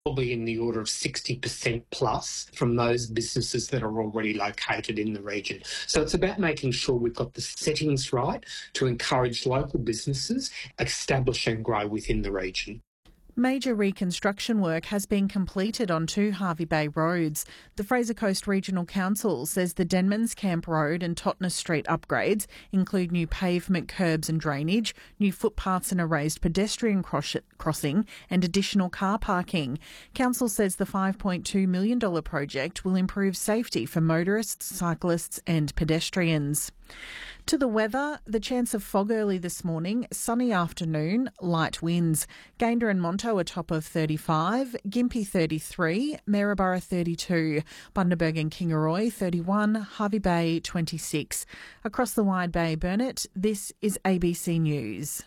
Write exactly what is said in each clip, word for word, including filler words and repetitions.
probably in the order of sixty percent plus from those businesses that are already located in the region. So it's about making sure we've got the settings right to encourage local businesses establish and grow within the region. Major reconstruction work has been completed on two Hervey Bay roads. The Fraser Coast Regional Council says the Denmans Camp Road and Totnes Street upgrades include new pavement, curbs and drainage, new footpaths and a raised pedestrian cross- crossing and additional car parking. Council says the five point two million dollars project will improve safety for motorists, cyclists and pedestrians. To the weather, the chance of fog early this morning, sunny afternoon, light winds. Gayndah and Monto are top of thirty-five, Gympie thirty-three, Maryborough thirty-two, Bundaberg and Kingaroy thirty-one, Hervey Bay twenty-six. Across the Wide Bay, Burnett, this is A B C News.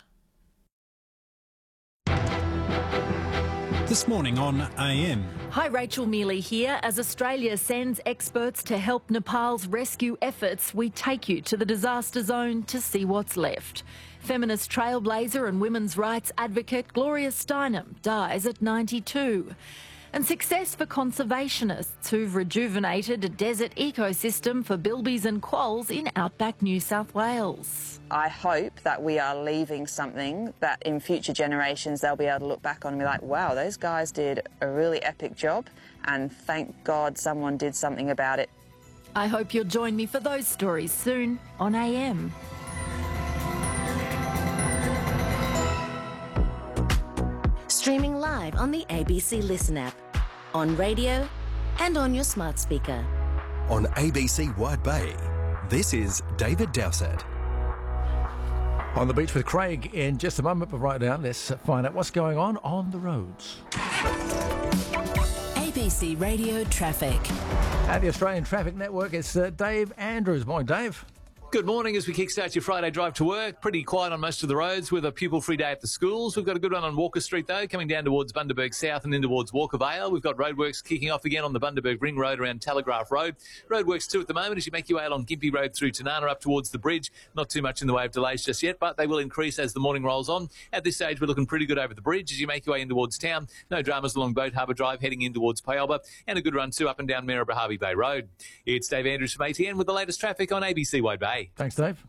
This morning on A M. Hi, Rachel Mealy here. As Australia sends experts to help Nepal's rescue efforts, we take you to the disaster zone to see what's left. Feminist trailblazer and women's rights advocate Gloria Steinem dies at ninety-two. And success for conservationists who've rejuvenated a desert ecosystem for bilbies and quolls in outback New South Wales. I hope that we are leaving something that in future generations they'll be able to look back on and be like, wow, those guys did a really epic job and thank God someone did something about it. I hope you'll join me for those stories soon on A M. Streaming live on the A B C Listen app, on radio and on your smart speaker. On A B C Wide Bay, this is David Dowsett. On the beach with Craig in just a moment, but right now let's find out what's going on on the roads. A B C Radio Traffic. At the Australian Traffic Network, it's uh, Dave Andrews. Morning, Dave. Good morning as we kickstart your Friday drive to work. Pretty quiet on most of the roads with a pupil-free day at the schools. We've got a good run on Walker Street, though, coming down towards Bundaberg South and in towards Walker Vale. We've got roadworks kicking off again on the Bundaberg Ring Road around Telegraph Road. Roadworks too at the moment as you make your way along Gympie Road through Tanana up towards the bridge. Not too much in the way of delays just yet, but they will increase as the morning rolls on. At this stage, we're looking pretty good over the bridge as you make your way in towards town. No dramas along Boat Harbour Drive heading in towards Pyalba, and a good run too up and down Maryborough Hervey Bay Road. It's Dave Andrews from A T N with the latest traffic on A B C Wide Bay. Thanks, Dave.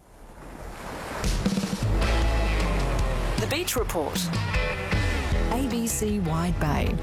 The Beach Report. A B C Wide Bay.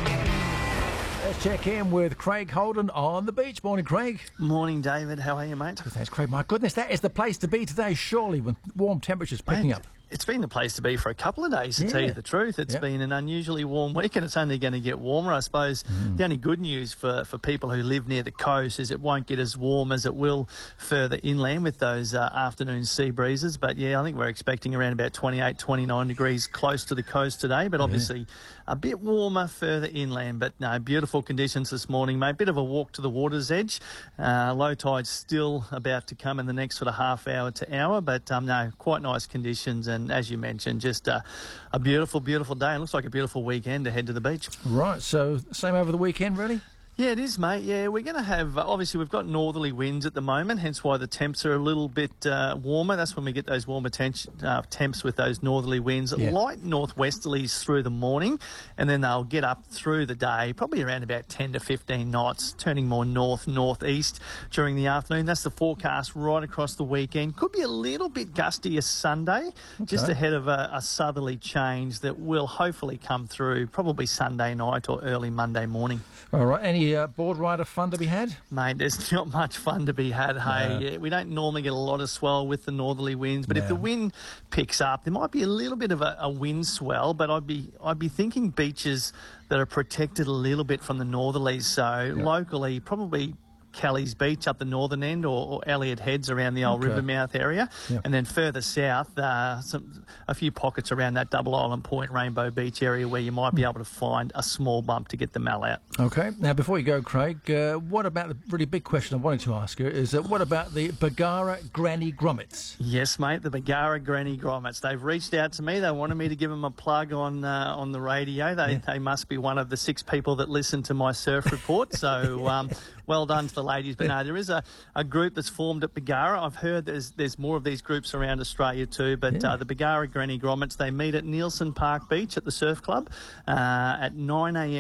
Let's check in with Craig Holden on the beach. Morning, Craig. Morning, David. How are you, mate? Thanks, Craig. My goodness, that is the place to be today, surely, with warm temperatures picking Mate, up. It's been the place to be for a couple of days, to Yeah. tell you the truth. It's Yep. been an unusually warm week, and it's only going to get warmer, I suppose. Mm. The only good news for, for people who live near the coast is it won't get as warm as it will further inland with those uh, afternoon sea breezes. But, yeah, I think we're expecting around about twenty-eight, twenty-nine degrees close to the coast today, but obviously yeah. a bit warmer further inland. But, no, beautiful conditions this morning, mate. Bit of a walk to the water's edge. Uh, low tide's still about to come in the next sort of half hour to hour, but, um, no, quite nice conditions. And, as you mentioned, just uh, a beautiful, beautiful day. It looks like a beautiful weekend to head to the beach. Right, so same over the weekend, really? Yeah, it is, mate. Yeah, we're going to have, uh, obviously, we've got northerly winds at the moment, hence why the temps are a little bit uh, warmer. That's when we get those warmer temps, uh, temps with those northerly winds. Yeah. Light northwesterlies through the morning, and then they'll get up through the day, probably around about ten to fifteen knots, turning more north, northeast during the afternoon. That's the forecast right across the weekend. Could be a little bit gusty as Sunday, okay. just ahead of a, a southerly change that will hopefully come through probably Sunday night or early Monday morning. All right, any uh, board rider fun to be had? Mate, there's not much fun to be had, hey. No. Yeah, we don't normally get a lot of swell with the northerly winds, but No. if the wind picks up, there might be a little bit of a, a wind swell, but I'd be I'd be thinking beaches that are protected a little bit from the northerlies, so Yep. locally probably Kelly's Beach up the northern end, or, or Elliot Heads around the old Okay. Rivermouth area. Yep. And then further south, uh, some, a few pockets around that Double Island Point, Rainbow Beach area where you might be able to find a small bump to get the mal out. Okay, now before you go, Craig, uh, what about the really big question I wanted to ask you is uh, what about the Bargara Granny Grommets? Yes, mate, the Bargara Granny Grommets. They've reached out to me. They wanted me to give them a plug on uh, on the radio. They, Yeah. they must be one of the six people that listen to my surf report. So um, well done to the ladies. But no, there is a, a group that's formed at Bargara. I've heard there's there's more of these groups around Australia too. But Yeah. uh, the Bargara Granny Grommets, they meet at Nielsen Park Beach at the Surf Club uh, at nine a.m.